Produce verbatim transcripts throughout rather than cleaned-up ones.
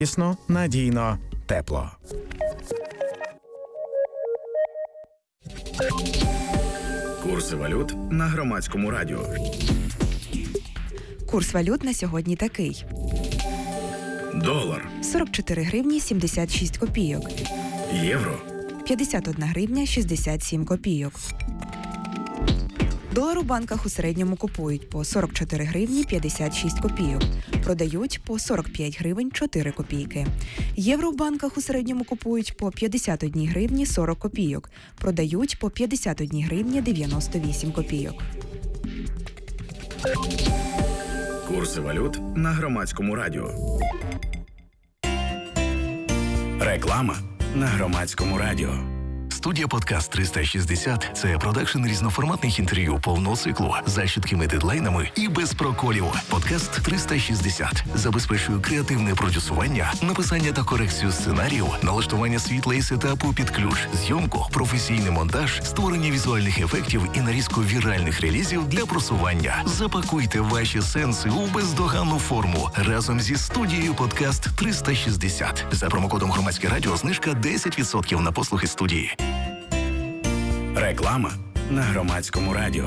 Якісно, надійно, тепло. Курси валют на Громадському радіо. Курс валют на сьогодні такий. Долар сорок чотири гривні сімдесят шість копійок. Євро п'ятдесят одна гривня шістдесят сім копійок. Долар у банках у середньому купують по сорок чотири гривні п'ятдесят шість копійок. Продають по сорок п'ять гривень чотири копійки. Євро в банках у середньому купують по п'ятдесят одна гривні сорок копійок. Продають по п'ятдесят одна гривня дев'яносто вісім копійок. Курси валют на Громадському радіо. Реклама на Громадському радіо. Студія «Подкаст триста шістдесят» – це продакшн різноформатних інтерв'ю повного циклу за чіткими дедлайнами і без проколів. «Подкаст триста шістдесят» забезпечує креативне продюсування, написання та корекцію сценаріїв, налаштування світла і сетапу під ключ, зйомку, професійний монтаж, створення візуальних ефектів і нарізку віральних релізів для просування. Запакуйте ваші сенси у бездоганну форму разом зі студією «Подкаст триста шістдесят». За промокодом «Громадське радіо» знижка десять відсотків на послуги студії. Реклама на Громадському радіо.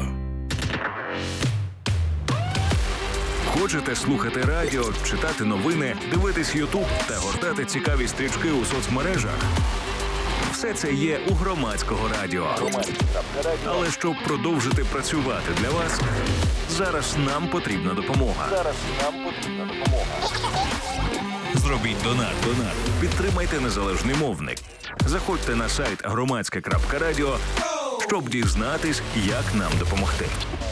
Хочете слухати радіо, читати новини, дивитись Ютуб та гортати цікаві стрічки у соцмережах? Все це є у Громадського радіо. Але щоб продовжити працювати для вас, зараз нам потрібна допомога. Зараз нам потрібна допомога. Зробіть донат. Донат. Підтримайте незалежний мовник. Заходьте на сайт громадське крапка радіо, щоб дізнатись, як нам допомогти.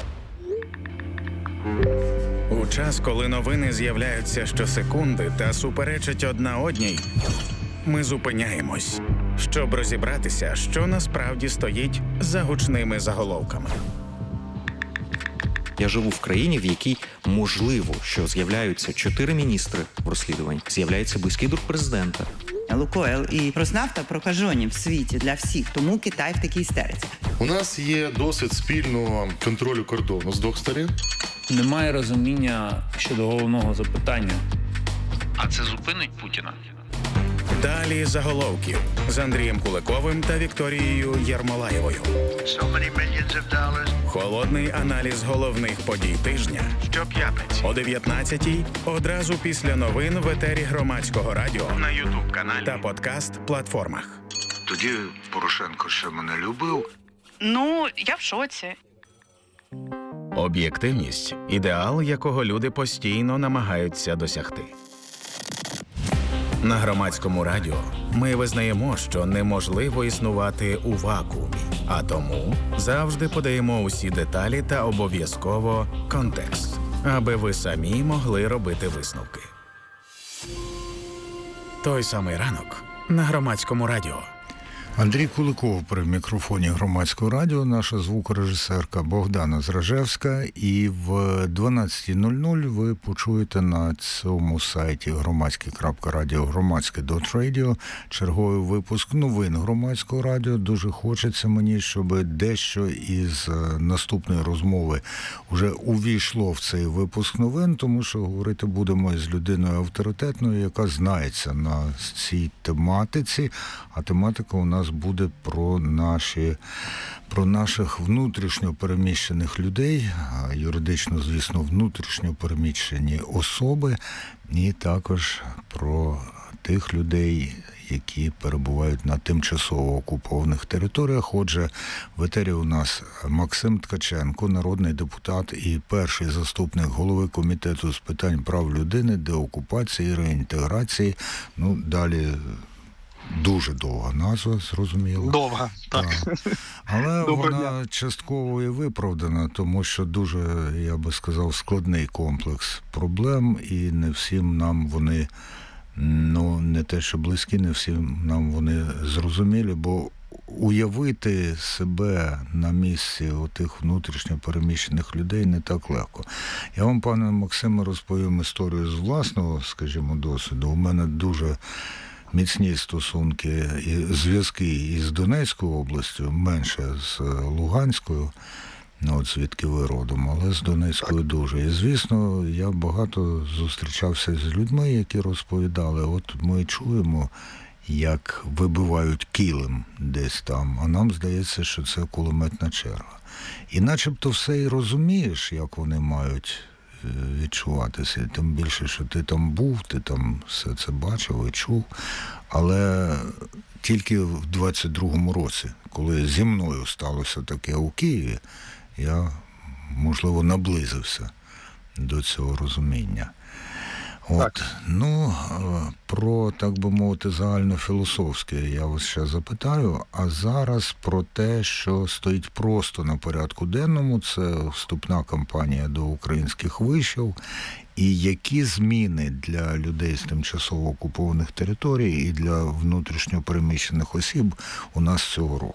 У час, коли новини з'являються щосекунди та суперечать одна одній, ми зупиняємось, щоб розібратися, що насправді стоїть за гучними заголовками. Я живу в країні, в якій можливо, що з'являються чотири міністри в розслідуванні, з'являється близький друг президента. Лукойл і Роснафта прокажені в світі для всіх, тому Китай в такій істериці. У нас є досвід спільного контролю кордону з двох сторін. Немає розуміння щодо головного запитання. А це зупинить Путіна? Далі заголовків з Андрієм Куликовим та Вікторією Єрмолаєвою. Холодний аналіз головних подій тижня. Щоп'ятниці о дев'ятнадцятій, одразу після новин в етері Громадського радіо, на Ютуб-каналі та подкаст-платформах. Тоді Порошенко ще мене любив. Ну, я в шоці. Об'єктивність – ідеал, якого люди постійно намагаються досягти. На Громадському радіо ми визнаємо, що неможливо існувати у вакуумі, а тому завжди подаємо усі деталі та обов'язково контекст, аби ви самі могли робити висновки. Той самий ранок на Громадському радіо. Андрій Куликов при мікрофоні Громадського радіо, наша звукорежисерка Богдана Зражевська. І в дванадцята нуль нуль ви почуєте на цьому сайті громадське крапка радіо, громадське крапка радіо черговий випуск новин Громадського радіо. Дуже хочеться мені, щоб дещо із наступної розмови вже увійшло в цей випуск новин, тому що говорити будемо з людиною авторитетною, яка знається на цій тематиці, а тематика у нас буде про наші, про наших внутрішньо переміщених людей, юридично, звісно, внутрішньо переміщені особи, і також про тих людей, які перебувають на тимчасово окупованих територіях. Отже, в етері у нас Максим Ткаченко, народний депутат і перший заступник голови комітету з питань прав людини, деокупації, реінтеграції. Ну, далі дуже довга назва, зрозуміло. Довга, так. так. Але Доброго вона дня. частково і виправдана, тому що дуже, я би сказав, складний комплекс проблем, і не всім нам вони, ну, не те, що близькі, не всім нам вони зрозумілі, бо уявити себе на місці отих внутрішньо переміщених людей не так легко. Я вам, пане Максиме, розповім історію з власного, скажімо, досвіду. У мене дуже міцні стосунки і зв'язки із Донецькою областю, менше з Луганською. Ну, от звідки ви родом, але з Донецької дуже. І, звісно, я багато зустрічався з людьми, які розповідали, от ми чуємо, як вибивають килим десь там, а нам здається, що це кулеметна черга. І начебто все і розумієш, як вони мають відчуватися. Тим більше, що ти там був, ти там все це бачив і чув. Але тільки в двадцять другому році, коли зі мною сталося таке у Києві, я, можливо, наблизився до цього розуміння. От, так. Ну, про, так би мовити, загальнофілософське я вас ще запитаю, а зараз про те, що стоїть просто на порядку денному, це вступна кампанія до українських вишів, і які зміни для людей з тимчасово окупованих територій і для внутрішньо переміщених осіб у нас цього року?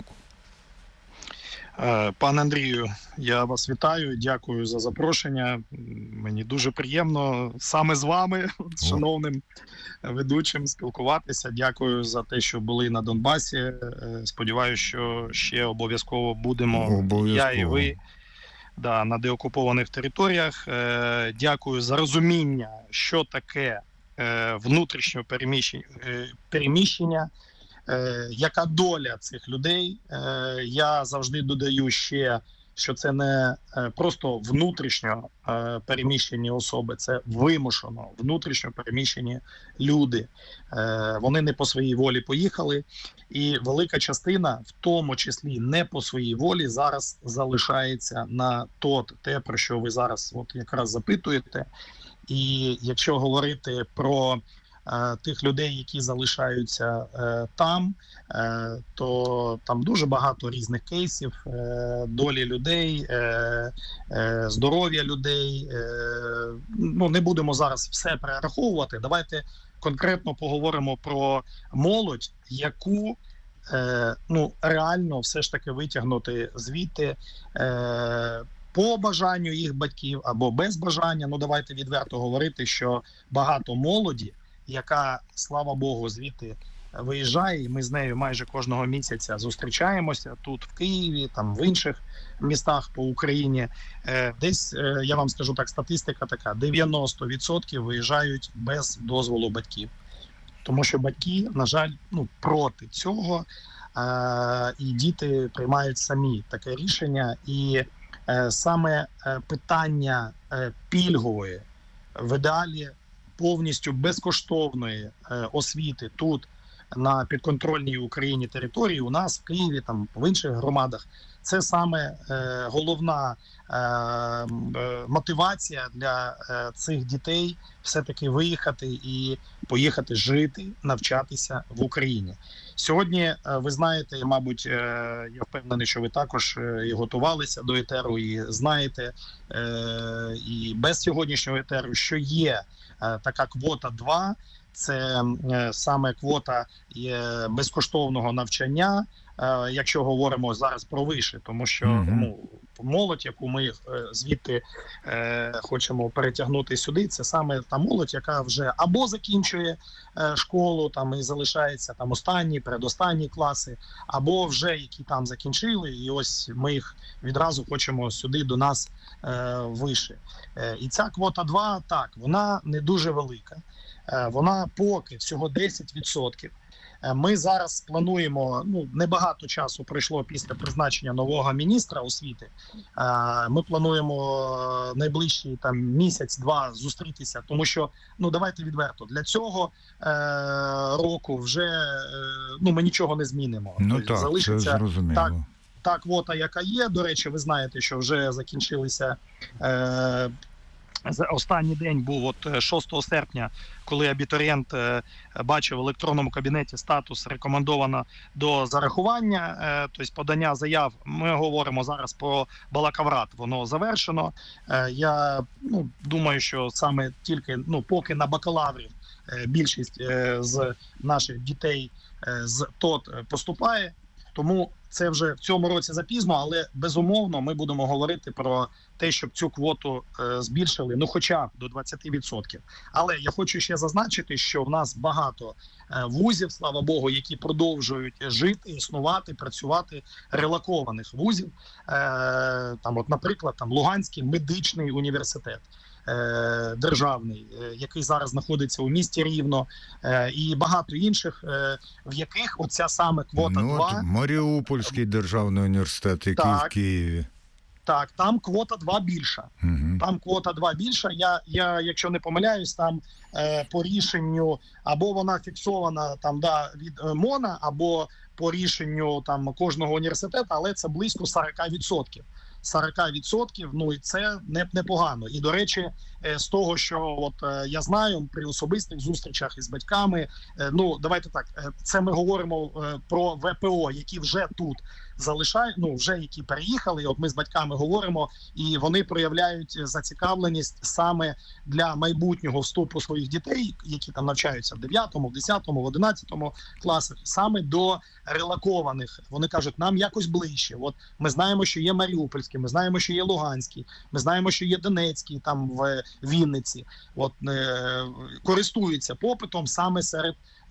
Пане Андрію, я вас вітаю, дякую за запрошення. Мені дуже приємно саме з вами, з шановним ведучим, спілкуватися. Дякую за те, що були на Донбасі. Сподіваюся, що ще обов'язково будемо, обов'язково. Я і ви, да, на деокупованих територіях. Дякую за розуміння, що таке внутрішнє переміщення. Е, яка доля цих людей. Е, я завжди додаю ще, що це не е, просто внутрішньо е, переміщені особи, це вимушено внутрішньо переміщені люди. Е, вони не по своїй волі поїхали, і велика частина, в тому числі не по своїй волі, зараз залишається на тот, те, про що ви зараз от якраз запитуєте. І якщо говорити про тих людей, які залишаються е, там, е, то там дуже багато різних кейсів, е, долі людей, е, е, здоров'я людей. Е, ну, не будемо зараз все перераховувати. Давайте конкретно поговоримо про молодь, яку е, ну, реально все ж таки витягнути звідти е, по бажанню їх батьків або без бажання. Ну, давайте відверто говорити, що багато молоді, яка, слава Богу, звідти виїжджає, і ми з нею майже кожного місяця зустрічаємося тут в Києві, там в інших містах по Україні. Десь, я вам скажу так, статистика така, дев'яносто відсотків виїжджають без дозволу батьків. Тому що батьки, на жаль, ну, проти цього, і діти приймають самі таке рішення. І саме питання пільгової, в ідеалі повністю безкоштовної е, освіти тут, на підконтрольній Україні території, у нас в Києві, там в інших громадах, це саме е, головна е, е, мотивація для е, цих дітей все-таки виїхати і поїхати жити, навчатися в Україні. Сьогодні, е, ви знаєте, мабуть, е, я впевнений, що ви також е, і готувалися до етеру, і знаєте, е, і без сьогоднішнього етеру, що є така квота два, це саме квота безкоштовного навчання, якщо говоримо зараз про виші, тому що mm-hmm. ну, молодь, яку ми звідти е, хочемо перетягнути сюди, це саме та молодь, яка вже або закінчує е, школу там і залишається там останні, передостанні класи, або вже які там закінчили, і ось ми їх відразу хочемо сюди до нас е, виші. Е, і ця квота два, так, вона не дуже велика. Е, вона поки всього десять відсотків. Ми зараз плануємо, ну, небагато часу пройшло після призначення нового міністра освіти. Ми плануємо найближчий там місяць-два зустрітися, тому що, ну, давайте відверто, для цього е, року вже е, ну, ми нічого не змінимо. Ну, тобто, так, залишиться це зрозуміло. Так, та квота, яка є. До речі, ви знаєте, що вже закінчилися е, останній день був от шостого серпня, коли абітурієнт бачив в електронному кабінеті статус рекомендовано до зарахування, тобто подання заяв. Ми говоримо зараз про бакалаврат, воно завершено. Я ну, думаю, що саме тільки ну, поки на бакалаврі більшість з наших дітей з ТОТ поступає. Тому це вже в цьому році запізно, але безумовно ми будемо говорити про те, щоб цю квоту е, збільшили, ну хоча б до двадцять відсотків. Але я хочу ще зазначити, що в нас багато е, вузів, слава Богу, які продовжують жити, існувати, працювати, релокованих вузів. Е, там, от, наприклад, там Луганський медичний університет. Державний, який зараз знаходиться у місті Рівно, і багато інших, в яких оця саме квота ну, два... Маріупольський державний університет, який так, в Києві. Так, там квота два більша. Угу. Там квота два більша. Я, я, якщо не помиляюсь, там е, по рішенню, або вона фіксована там, да, від МОНа, або по рішенню там кожного університету, але це близько сорок відсотків. сорок відсотків, ну і це не, непогано. І, до речі, з того, що от я знаю при особистих зустрічах із батьками, ну, давайте так, це ми говоримо про ВПО, які вже тут залишають, ну, вже які переїхали, і от ми з батьками говоримо, і вони проявляють зацікавленість саме для майбутнього вступу своїх дітей, які там навчаються в дев'ятому, в десятому, в одинадцятому класах, саме до релокованих. Вони кажуть, нам якось ближче. От ми знаємо, що є Маріупольський, ми знаємо, що є Луганський, ми знаємо, що є Донецький, там в Вінниці. От е, користуються попитом саме серед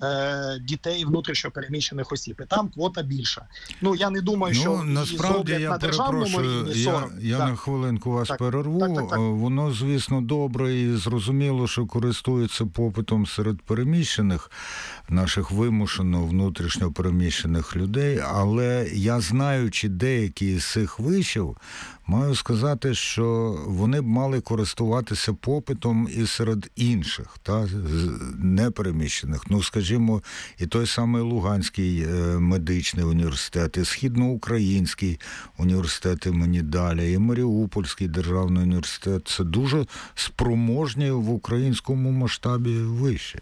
е, дітей внутрішньо переміщених осіб. І там квота більша. Ну, я не думаю, ну, що насправді я на перепрошую, рівні я, я так. на хвилинку вас так. перерву. Так, так, так. Воно, звісно, добре і зрозуміло, що користується попитом серед переміщених, наших вимушено внутрішньо переміщених людей, але я, знаючи деякі з цих вишів, маю сказати, що вони б мали користуватися попитом і серед інших, та, непереміщених. Ну, скажімо, і той самий Луганський медичний університет, і Східноукраїнський університет імені Даля, і Маріупольський державний університет. Це дуже спроможні в українському масштабі виші.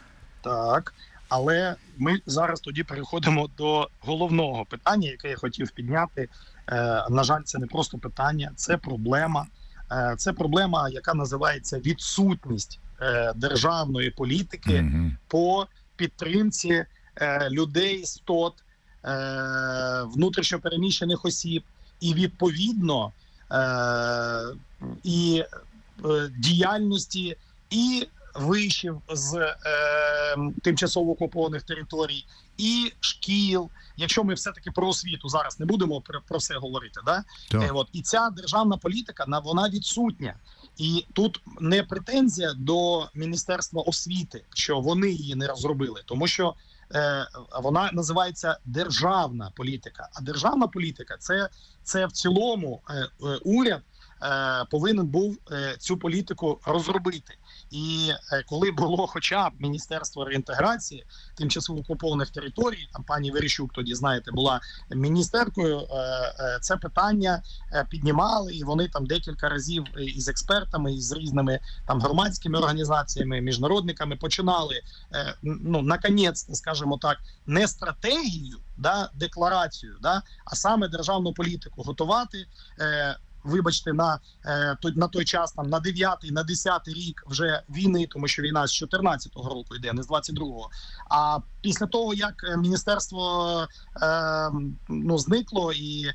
Так, але ми зараз тоді переходимо до головного питання, яке я хотів підняти. На жаль, це не просто питання, це проблема. Це проблема, яка називається відсутність державної політики mm-hmm. по підтримці людей, істот, внутрішньо переміщених осіб і, відповідно, і діяльності і вишів з е, тимчасово окупованих територій, і шкіл. Якщо ми все-таки про освіту зараз не будемо про, про все говорити, да? Е, от, і ця державна політика, вона відсутня. І тут не претензія до Міністерства освіти, що вони її не розробили, тому що е, вона називається державна політика. А державна політика – це, це в цілому е, е, уряд е, повинен був е, цю політику розробити. І е, коли було хоча б Міністерство реінтеграції тимчасово окупованих територій, там пані Верещук тоді, знаєте, була міністеркою, е, е, це питання е, піднімали, і вони там декілька разів із експертами, із різними там громадськими організаціями, міжнародниками починали, е, ну, наконець, скажімо так, не стратегію, да, декларацію, да, а саме державну політику готувати, е, вибачте, на, на той час, там, на дев'ятий, на десятий рік вже війни, тому що війна з чотирнадцятого року йде, не з двадцять другого. А після того, як міністерство е, ну, зникло і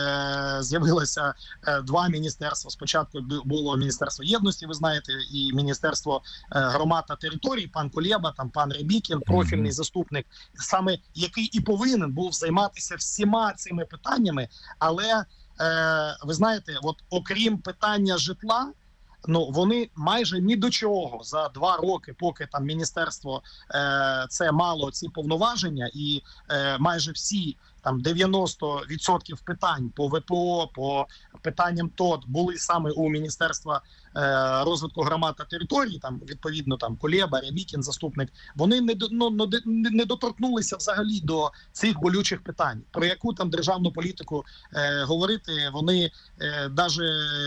е, з'явилося е, два міністерства. Спочатку було Міністерство єдності, ви знаєте, і Міністерство е, громад та територій, пан Кулеба, там, пан Рябікін, профільний заступник, саме який і повинен був займатися всіма цими питаннями, але ви знаєте, от окрім питання житла, ну вони майже ні до чого за два роки, поки там міністерство е, це мало ці повноваження, і е, майже всі там дев'яносто відсотків питань по ВПО, по питанням ТОТ були саме у Міністерства е, розвитку громад та територій, там відповідно там Кулеба, Рябікін, заступник, вони не, ну, не доторкнулися взагалі до цих болючих питань. Про яку там державну політику е, говорити, вони е, навіть,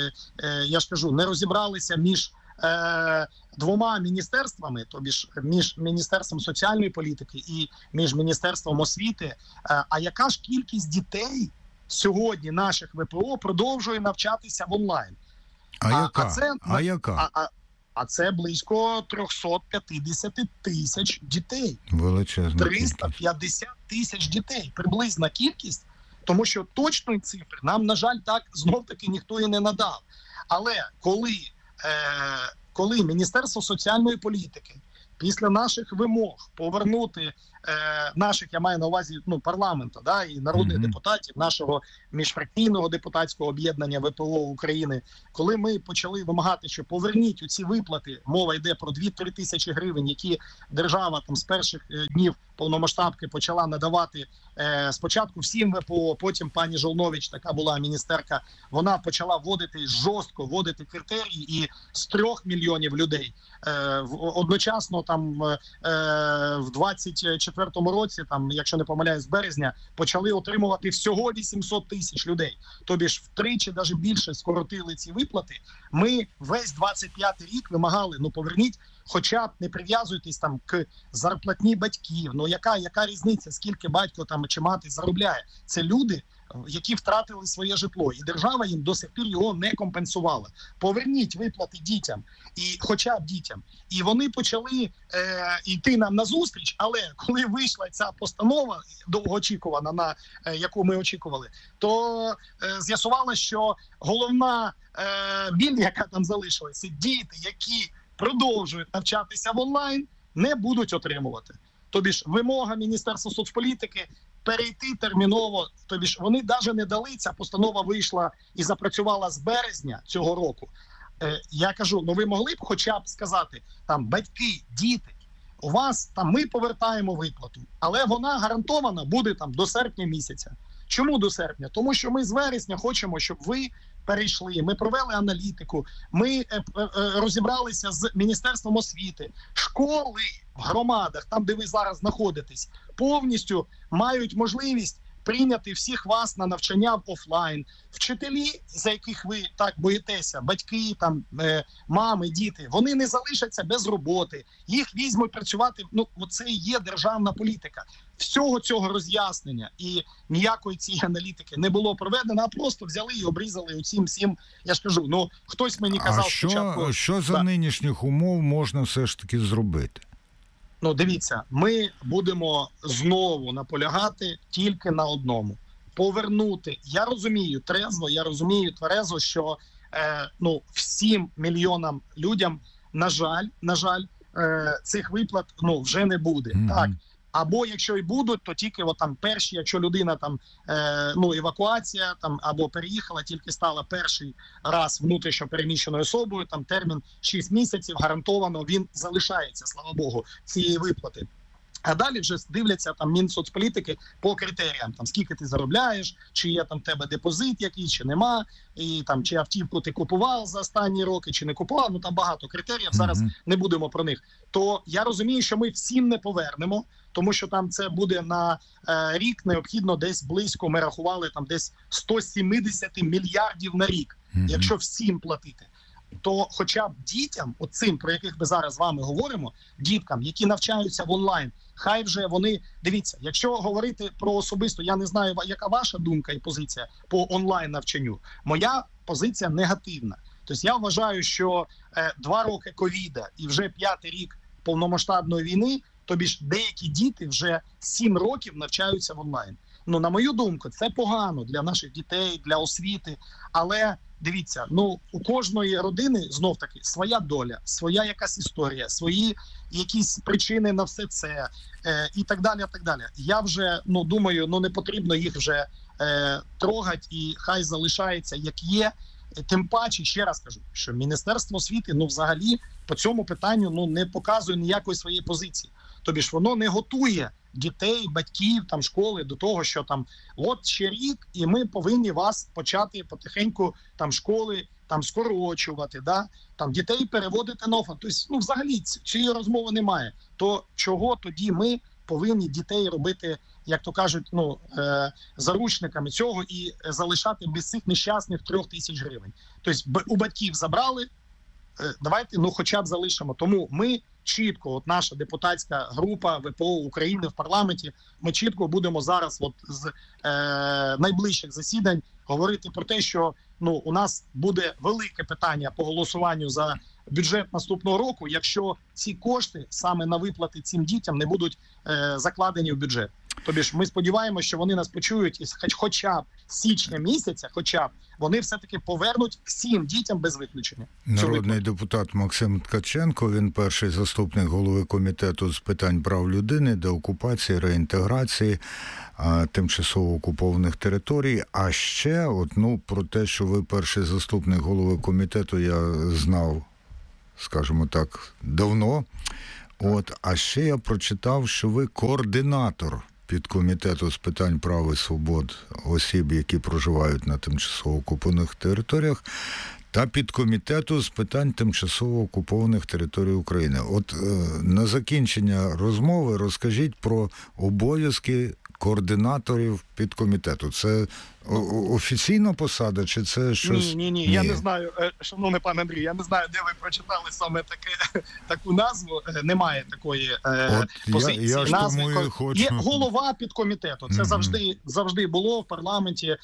е, я ж кажу, не розібралися між Е, двома міністерствами, тобі ж між Міністерством соціальної політики і між Міністерством освіти. Е, а яка ж кількість дітей сьогодні наших ВПО продовжує навчатися в онлайн? А, а яка? А це, а, яка? А, а, а це близько триста п'ятдесят тисяч дітей. Величезна триста п'ятдесят тисяч дітей. Приблизна кількість Тому що точної цифри нам, на жаль, так знов-таки ніхто і не надав. Але коли, е, коли Міністерство соціальної політики після наших вимог повернути е, наших, я маю на увазі, ну, парламенту, да, і народних mm-hmm. депутатів, нашого міжфракційного депутатського об'єднання ВПО України, коли ми почали вимагати, що поверніть ці виплати, мова йде про дві-три тисячі гривень, які держава там з перших днів повномасштабки почала надавати е, спочатку всім ВПО, потім пані Жолнович, така була міністерка, вона почала вводити жорстко, вводити критерії, і з трьох мільйонів людей е, в, одночасно там е, в двадцять четвертому році, там, якщо не помиляюсь, з березня, почали отримувати всього вісімсот тисяч людей. Тобі ж втричі, навіть більше скоротили ці виплати. Ми весь двадцять п'ятий рік вимагали, ну поверніть, хоча б не прив'язуйтесь там к зарплатні батьків. Ну яка, яка різниця, скільки батько там чи мати заробляє? Це люди, які втратили своє житло, і держава їм до сих пір його не компенсувала. Поверніть виплати дітям, і хоча б дітям. І вони почали е, йти нам на зустріч, але коли вийшла ця постанова довгоочікувана, на е, яку ми очікували, то е, з'ясувалося, що головна е, біль, яка там залишилася, діти, які продовжують навчатися в онлайн, не будуть отримувати. Тобі ж вимога Міністерства соцполітики перейти терміново, тобі ж вони навіть не дали, ця постанова вийшла і запрацювала з березня цього року. Е, я кажу, ну ви могли б хоча б сказати, там, батьки, діти, у вас там ми повертаємо виплату, але вона гарантована буде там до серпня місяця. Чому до серпня? Тому що ми з вересня хочемо, щоб ви перейшли, ми провели аналітику, ми е, е, розібралися з Міністерством освіти, школи в громадах, там, де ви зараз знаходитесь, повністю мають можливість прийняти всіх вас на навчання в офлайн. Вчителі, за яких ви так боїтеся, батьки, там, е, мами, діти, вони не залишаться без роботи, їх візьмуть працювати, ну, оце і є державна політика. Всього цього роз'яснення і ніякої цієї аналітики не було проведено, а просто взяли і обрізали оцім всім, я ж кажу, ну, хтось мені казав а що, спочатку... що за да. нинішніх умов можна все ж таки зробити? Ну, дивіться, ми будемо знову наполягати тільки на одному. Повернути. Я розумію трезво, я розумію тверезо, що е, ну, всім мільйонам людям, на жаль, на жаль, е, цих виплат ну, вже не буде. Mm-hmm. Так. Або якщо і будуть, то тільки от там перші, якщо людина там е, ну евакуація там або переїхала, тільки стала перший раз внутрішньо переміщеною особою, там термін шість місяців, гарантовано він залишається, слава Богу, цієї виплати. А далі вже дивляться там Мінсоцполітики по критеріям, там скільки ти заробляєш, чи є там в тебе депозит якийсь, чи нема, і там чи автівку ти купував за останні роки, чи не купував, ну там багато критеріїв, зараз mm-hmm. не будемо про них. То я розумію, що ми всім не повернемо, тому що там це буде на е, рік необхідно десь близько, ми рахували там десь сто сімдесят мільярдів на рік, mm-hmm. якщо всім платити. То хоча б дітям, оцим, про яких ми зараз з вами говоримо, діткам, які навчаються в онлайн, хай вже вони, дивіться, якщо говорити про особисто, я не знаю, яка ваша думка і позиція по онлайн-навчанню, моя позиція негативна. Тобто я вважаю, що е, два роки ковіда і вже п'ятий рік повномасштабної війни, тобі ж деякі діти вже сім років навчаються в онлайн. Ну, на мою думку, це погано для наших дітей, для освіти, але дивіться, ну у кожної родини знов таки своя доля, своя якась історія, свої якісь причини на все це е, і так далі, так далі. Я вже ну думаю, ну не потрібно їх вже е, трогати, і хай залишається як є. Тим паче, ще раз кажу, що Міністерство освіти, ну взагалі по цьому питанню ну не показує ніякої своєї позиції. Тобі ж воно не готує дітей, батьків, там школи до того, що там от ще рік, і ми повинні вас почати потихеньку там школи там скорочувати, да, там дітей переводити на офлайн. Тобто, ну взагалі цієї розмови немає. То чого тоді ми повинні дітей робити, як то кажуть, ну е, заручниками цього і залишати без цих нещасних трьох тисяч гривень. Тобто у батьків забрали, е, давайте ну хоча б залишимо. Тому ми чітко, от наша депутатська група ВПО України в парламенті, ми чітко будемо зараз от з е, найближчих засідань говорити про те, що ну у нас буде велике питання по голосуванню за бюджет наступного року, якщо ці кошти саме на виплати цим дітям не будуть е, закладені в бюджет. Тобі ж ми сподіваємося, що вони нас почують і хоч хоча б з січня місяця, хоча б вони все-таки повернуть всім дітям без виключення. Народний депутат Максим Ткаченко, він перший заступник голови комітету з питань прав людини, деокупації, реінтеграції а, тимчасово окупованих територій. А ще, от, ну, про те, що ви перший заступник голови комітету, я знав, скажімо так, давно. От, а ще я прочитав, що ви координатор підкомітету з питань прав і свобод осіб, які проживають на тимчасово окупованих територіях, та підкомітету з питань тимчасово окупованих територій України. От е, на закінчення розмови розкажіть про обов'язки координаторів підкомітету. Це офіційна посада, чи це щось? Ні, ні, ні, я не знаю, шановний пан Андрій, я не знаю, де ви прочитали саме таке, таку назву. Немає такої От позиції. Я, я ж назви. тому і хочу. Є голова підкомітету. Це mm-hmm. завжди, завжди було в парламенті.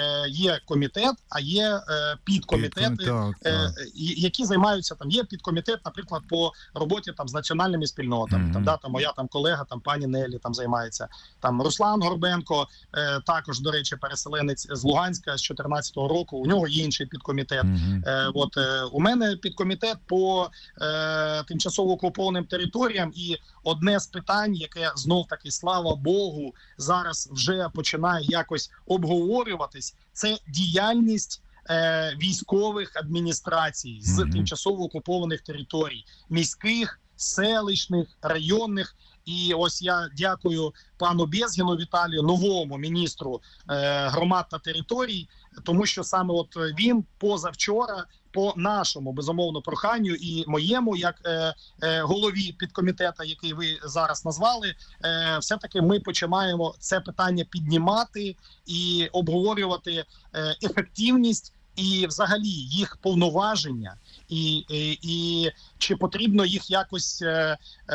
Є комітет, а є підкомітети, так, так. які займаються, там є підкомітет, наприклад, по роботі там з національними спільнотами. Mm-hmm. Там, да, там моя там колега, там пані Нелі там займається. Там Руслан Горбенко, також, до речі, переселений з Луганська з чотирнадцятого року, у нього є інший підкомітет. Mm-hmm. Е, от, е, у мене підкомітет по е, тимчасово окупованим територіям, і одне з питань, яке знов-таки, слава Богу, зараз вже починає якось обговорюватись, це діяльність е, військових адміністрацій з mm-hmm. тимчасово окупованих територій, міських, селищних, районних. І ось я дякую пану Безгіну Віталію, новому міністру е, громад та територій, тому що саме от він позавчора по нашому, безумовно, проханню і моєму, як е, е, голові підкомітету, який ви зараз назвали, е, все-таки ми починаємо це питання піднімати і обговорювати е, ефективність і взагалі їх повноваження, і, і, і чи потрібно їх якось е,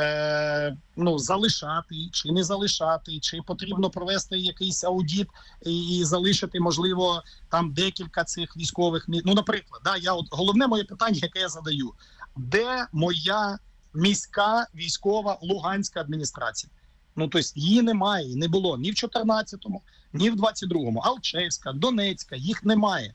е, ну, залишати, чи не залишати, чи потрібно провести якийсь аудит і, і залишити, можливо, там декілька цих військових місць. Ну, наприклад, да, я от головне моє питання, яке я задаю: де моя міська військова Луганська адміністрація? Ну, тобто її немає, не було ні в чотирнадцятому, ні в двадцять другому. Алчевська, Донецька, їх немає.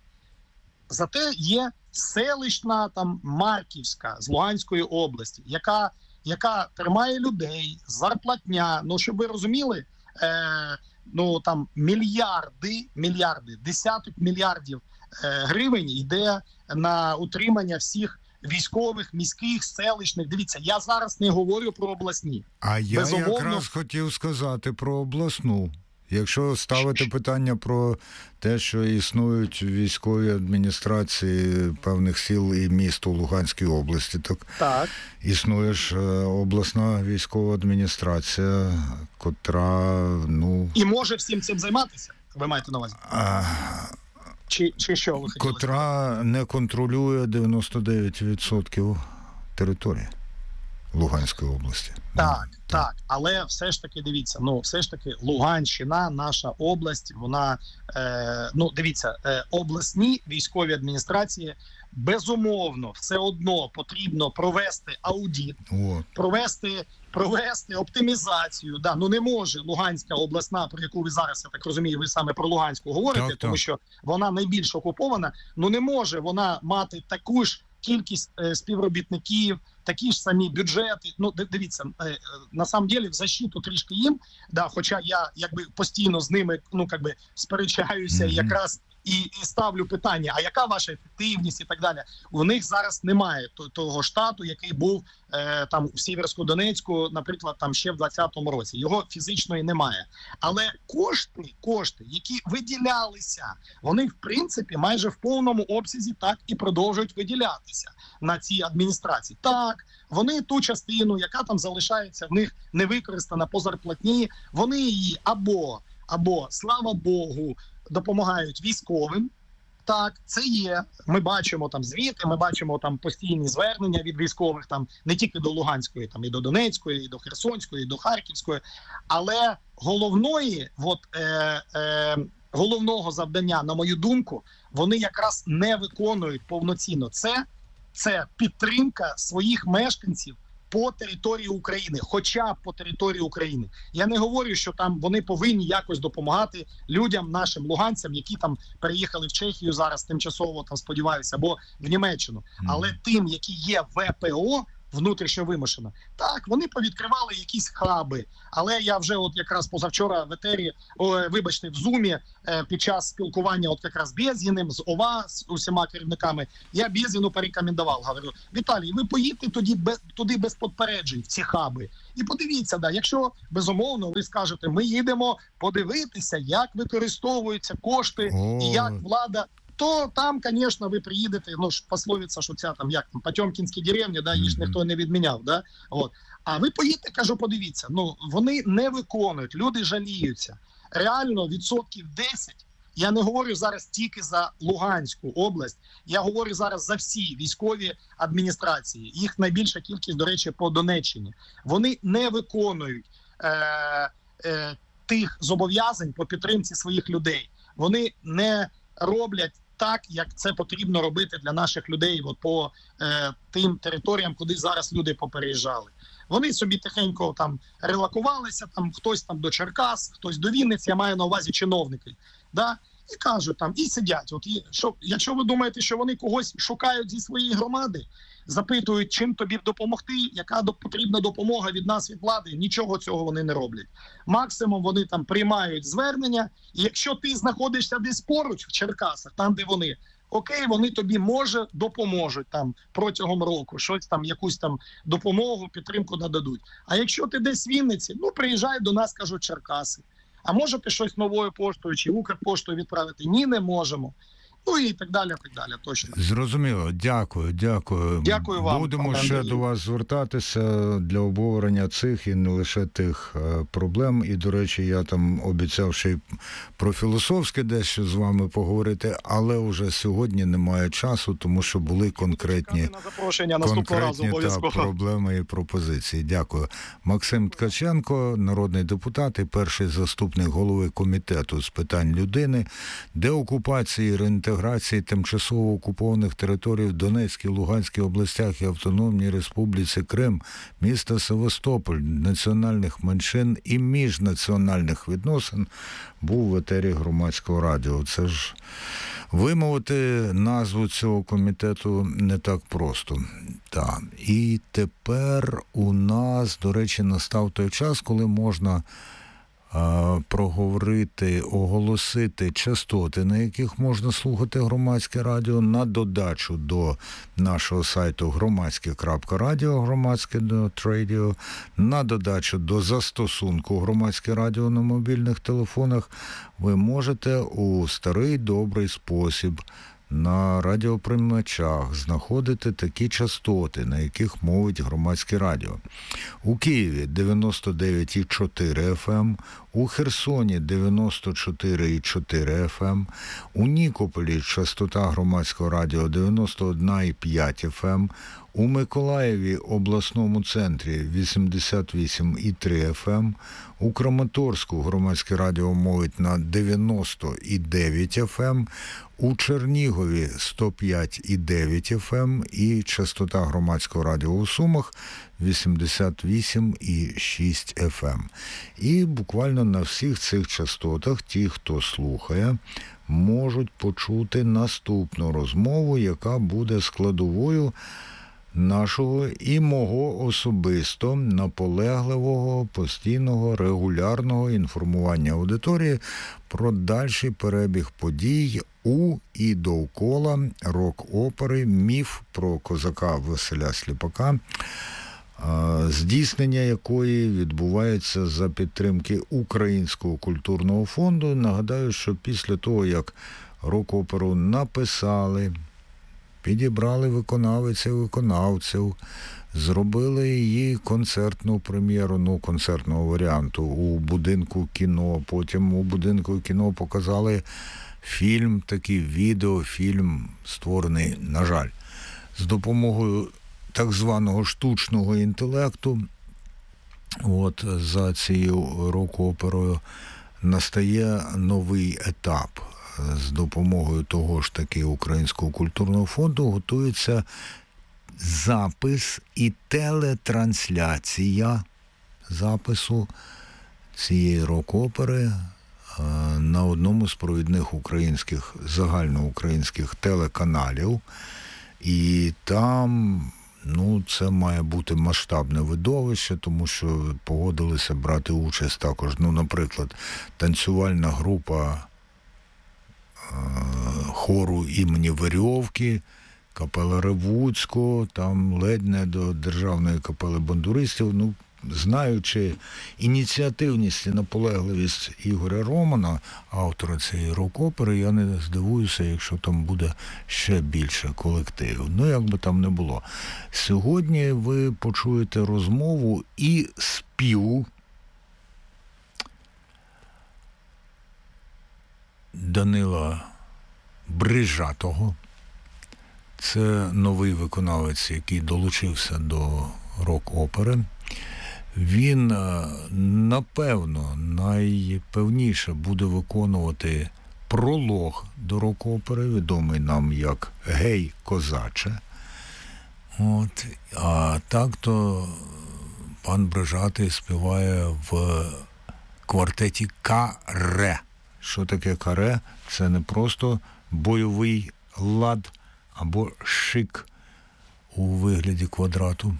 Зате є селищна там Марківська з Луганської області, яка, яка тримає людей, зарплатня. Ну, щоб ви розуміли, е, ну там мільярди, мільярди, десяток мільярдів е, гривень йде на утримання всіх військових, міських, селищних. Дивіться, я зараз не говорю про обласні. А я Безумовно... якраз хотів сказати про обласну. Якщо ставити питання про те, що існують військові адміністрації певних сіл і міст у Луганській області, так, так. існує ж обласна військова адміністрація, котра, ну... І може всім цим займатися, ви маєте на увазі? А... Чи, чи що ви хотіли? Котра не контролює дев'яносто дев'ять відсотків території Луганської області. Так, так, так, але все ж таки, дивіться, ну, все ж таки Луганщина, наша область, вона, е, ну, дивіться, е, обласні військові адміністрації, безумовно, все одно потрібно провести аудит, О. провести, провести оптимізацію. Да, ну не може Луганська обласна, про яку ви зараз, я так розумію, ви саме про Луганську говорите, так, тому так. що вона найбільш окупована, ну не може вона мати таку ж кількість е, співробітників, такі ж самі бюджети. Ну, дивіться, е, на самом деле в защиту трішки їм, да, хоча я якби постійно з ними, ну, якби сперечаюся, mm-hmm. якраз і, і ставлю питання, а яка ваша ефективність і так далі. У них зараз немає того штату, який був е, там в Сіверську-Донецьку, наприклад, там ще в двадцятому році. Його фізично і немає. Але кошти, кошти, які виділялися, вони в принципі майже в повному обсязі так і продовжують виділятися на ці адміністрації. Так, вони ту частину, яка там залишається в них не використана по зарплатні, вони її або, або, слава Богу, допомагають військовим. Так, це є. Ми бачимо там звіти, ми бачимо там постійні звернення від військових, там не тільки до Луганської, там і до Донецької, і до Херсонської, і до Харківської. Але головної, от, е, е, головного завдання, на мою думку, вони якраз не виконують повноцінно. Це, це підтримка своїх мешканців по території України, хоча б по території України. Я не говорю, що там вони повинні якось допомагати людям, нашим луганцям, які там переїхали в Чехію зараз тимчасово, там сподіваюся, або в Німеччину. Але тим, які є в ВПО, внутрішньо вимушено. Так, вони повідкривали якісь хаби, але я вже от якраз позавчора в етері, о, вибачте, в Зумі е, під час спілкування от якраз з Безгіним, з ОВА, з усіма керівниками, я Безгіну порекомендував, говорю, Віталій, ви поїдьте тоді без, туди без попереджень, в ці хаби. І подивіться, да, якщо, безумовно, ви скажете, ми їдемо подивитися, як використовуються кошти О. і як влада, то там, звісно, ви приїдете, ну ж пословиця, що ця там, як там, Потьомкінські деревні, да, їх ніхто не відміняв, да, от. А ви поїдете, кажу, подивіться, ну, вони не виконують, люди жаліються. Реально, відсотків десять, я не говорю зараз тільки за Луганську область, я говорю зараз за всі військові адміністрації, їх найбільша кількість, до речі, по Донеччині. Вони не виконують е, е, тих зобов'язань по підтримці своїх людей. Вони не роблять так, як це потрібно робити для наших людей от по е, тим територіям, куди зараз люди попереїжджали. Вони собі тихенько там релакувалися, там хтось там до Черкас, хтось до Вінниці, я маю на увазі чиновники, да? І кажуть там, і сидять. От, і, що, якщо ви думаєте, що вони когось шукають зі своєї громади, запитують, чим тобі допомогти, яка до, потрібна допомога від нас, від влади, нічого цього вони не роблять. Максимум вони там приймають звернення, і якщо ти знаходишся десь поруч в Черкасах, там, де вони, окей, вони тобі, може, допоможуть там протягом року, щось там, якусь там допомогу, підтримку нададуть. А якщо ти десь в Вінниці, ну, приїжджай до нас, кажуть, Черкаси. А можете щось новою поштою чи Укрпоштою відправити? Ні, не можемо. Ну і так далі, так далі, точно. Зрозуміло. Дякую, дякую. Дякую вам. Будемо ще Андрій. до вас звертатися для обговорення цих і не лише тих проблем. І, до речі, я там обіцяв ще й про філософське дещо з вами поговорити, але вже сьогодні немає часу, тому що були конкретні, конкретні та, проблеми і пропозиції. Дякую. Максим Ткаченко, народний депутат і перший заступник голови комітету з питань людини, деокупації, реінтеграції інтеграції тимчасово окупованих територій в Донецькій, Луганській областях і Автономній Республіці Крим, міста Севастополь, національних меншин і міжнаціональних відносин був в етері Громадського радіо. Це ж вимовити назву цього комітету не так просто. Так. І тепер у нас, до речі, настав той час, коли можна проговорити, оголосити частоти, на яких можна слухати Громадське радіо, на додачу до нашого сайту громадське крапка радіо, громадське дот радіо, на додачу до застосунку Громадське радіо на мобільних телефонах. Ви можете у старий добрий спосіб на радіоприймачах знаходити такі частоти, на яких мовить Громадське радіо. У Києві дев'яносто дев'ять і чотири еф ем, у Херсоні дев'яносто чотири і чотири еф ем, у Нікополі частота Громадського радіо дев'яносто один і п'ять еф ем, у Миколаєві обласному центрі вісімдесят вісім і три еф ем, у Краматорську Громадське радіо мовить на дев'яносто і дев'ять еф ем, у Чернігові сто п'ять і дев'ять еф ем і частота Громадського радіо у Сумах вісімдесят вісім і шість еф ем. І буквально на всіх цих частотах ті, хто слухає, можуть почути наступну розмову, яка буде складовою нашого і мого особисто наполегливого, постійного, регулярного інформування аудиторії про дальший перебіг подій у і довкола рок-опери «Міф про козака Василя Сліпака», здійснення якої відбувається за підтримки Українського культурного фонду. Нагадаю, що після того, як рок-оперу написали, підібрали виконавиць і виконавців, зробили її концертну прем'єру, ну, концертного варіанту у будинку кіно, потім у будинку кіно показали фільм, такий відеофільм, створений, на жаль, з допомогою так званого штучного інтелекту. От за цією рок-оперою настає новий етап. З допомогою того ж таки Українського культурного фонду готується запис і телетрансляція запису цієї рок-опери на одному з провідних українських, загальноукраїнських телеканалів. І там, ну, це має бути масштабне видовище, тому що погодилися брати участь також, ну, наприклад, танцювальна група е- хору імені Верьовки, капела Ревуцького, там ледь не до Державної капели бандуристів. Ну, знаючи ініціативність і наполегливість Ігоря Романа, автора цієї рок-опери, я не здивуюся, якщо там буде ще більше колективів. Ну, як би там не було. Сьогодні ви почуєте розмову і спів Данила Брижатого. Це новий виконавець, який долучився до рок-опери. Він, напевно, найпевніше буде виконувати пролог до рок-опери, відомий нам як «Гей, козаче». От. А так-то пан Брижатий співає в квартеті «Каре». Що таке «Каре»? Це не просто бойовий лад або шик у вигляді квадрату.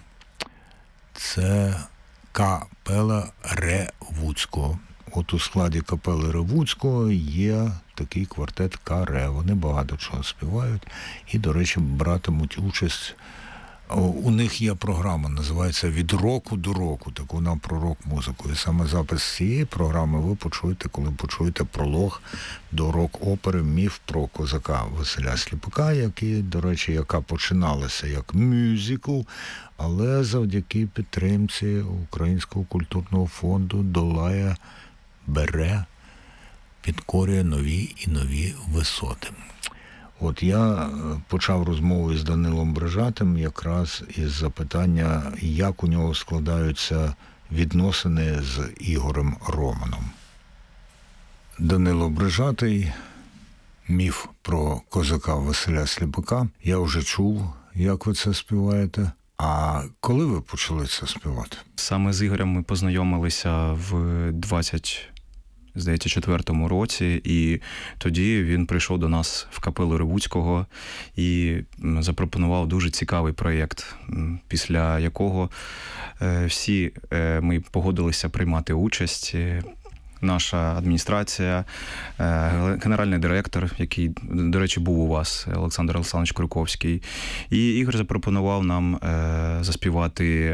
Це капела Ревуцького. От у складі капели Ревуцького є такий квартет «Каре». Вони багато чого співають і, до речі, братимуть участь. У них є програма, називається «Від року до року», так вона про рок-музику. І саме запис цієї програми ви почуєте, коли почуєте пролог до рок-опери «Міф про козака» Василя Сліпака, який, до речі, яка починалася як мюзикл, але завдяки підтримці Українського культурного фонду долає, бере, підкорює нові і нові висоти. От я почав розмову з Данилом Брижатим якраз із запитання, як у нього складаються відносини з Ігорем Романом. Данило Брижатий, «Міф про козака» Василя Сліпака. Я вже чув, як ви це співаєте. А коли ви почали це співати? Саме з Ігорем ми познайомилися в двадцять, здається, четвертому році, і тоді він прийшов до нас в капелу Ревуцького і запропонував дуже цікавий проєкт, після якого всі ми погодилися приймати участь. Наша адміністрація, генеральний директор, який, до речі, був у вас, Олександр Олександрович Круковський. І Ігор запропонував нам заспівати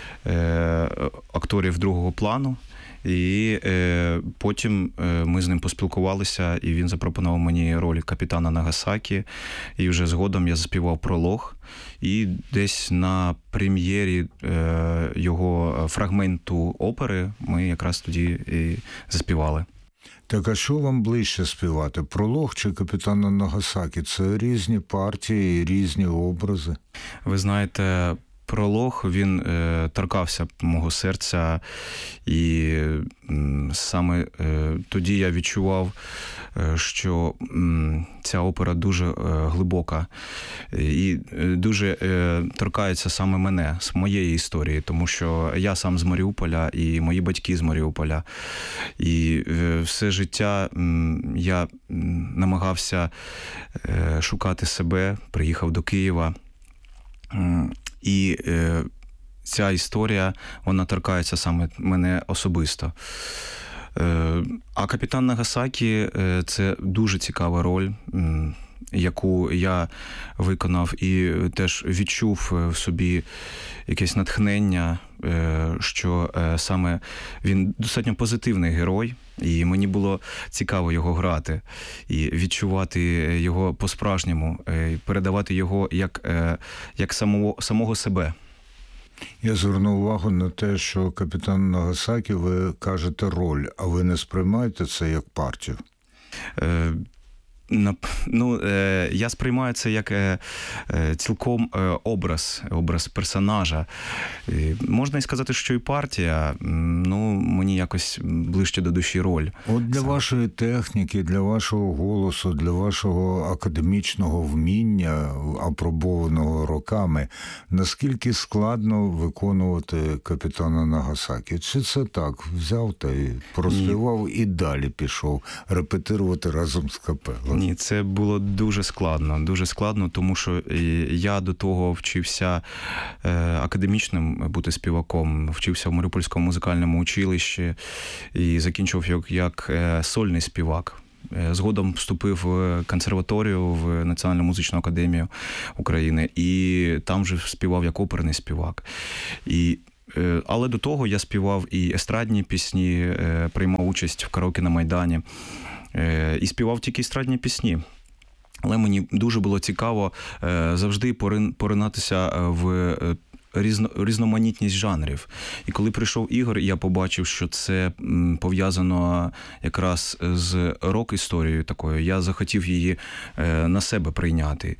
акторів другого плану. І е, потім е, ми з ним поспілкувалися, і він запропонував мені роль капітана Нагасакі. І вже згодом я заспівав пролог. І десь на прем'єрі е, його фрагменту опери ми якраз тоді і заспівали. Так, а що вам ближче співати? Пролог чи капітана Нагасакі? Це різні партії, різні образи. Ви знаєте, пролог, він е, торкався мого серця, і е, саме е, тоді я відчував, е, що е, ця опера дуже е, глибока і дуже е, торкається саме мене, з моєї історії, тому що я сам з Маріуполя і мої батьки з Маріуполя. І е, все життя е, я намагався е, шукати себе, приїхав до Києва. Е, І е, ця історія, вона торкається саме мене особисто. Е, а капітан Нагасакі е, – це дуже цікава роль, е, яку я виконав і теж відчув в собі якесь натхнення, е, що е, саме він достатньо позитивний герой, і мені було цікаво його грати і відчувати його по-справжньому, е, передавати його як, е, як самого, самого себе. Я звернув увагу на те, що капітан Нагасакі, ви кажете роль, а ви не сприймаєте це як партію? Е, Ну, я сприймаю це як цілком образ, образ персонажа. Можна і сказати, що і партія, ну, мені якось ближче до душі роль. От для вашої техніки, для вашого голосу, для вашого академічного вміння, апробованого роками, наскільки складно виконувати «Капітана Нагасакі»? Чи це так, взяв та й проспівав і далі пішов репетирувати разом з капелою? Ні, це було дуже складно, дуже складно, тому що я до того вчився академічним бути співаком, вчився в Маріупольському музикальному училищі і закінчив як, як сольний співак. Згодом вступив в консерваторію, в Національну музичну академію України, і там вже співав як оперний співак. І але до того я співав і естрадні пісні, приймав участь в караоке на Майдані. І співав тільки естрадні пісні. Але мені дуже було цікаво завжди поринатися в різно, різноманітність жанрів. І коли прийшов Ігор, я побачив, що це пов'язано якраз з рок-історією такою. Я захотів її на себе прийняти.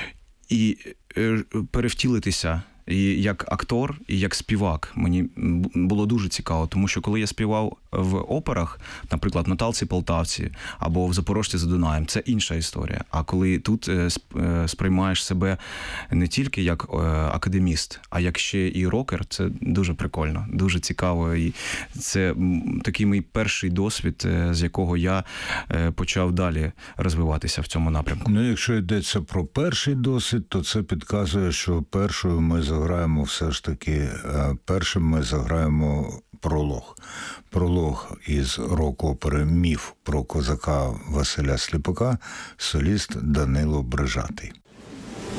І перевтілитися і як актор, і як співак. Мені було дуже цікаво, тому що коли я співав в операх, наприклад, «Наталці Полтавці» або в «Запорожці за Дунаєм», це інша історія. А коли тут сприймаєш себе не тільки як академіст, а як ще і рокер, це дуже прикольно, дуже цікаво. І це такий мій перший досвід, з якого я почав далі розвиватися в цьому напрямку. Ну, якщо йдеться про перший досвід, то це підказує, що першою ми заграємо все ж таки, першим ми заграємо пролог. Пролог із рок-опери «Міф про козака Василя Сліпака», соліст Данило Брижатий.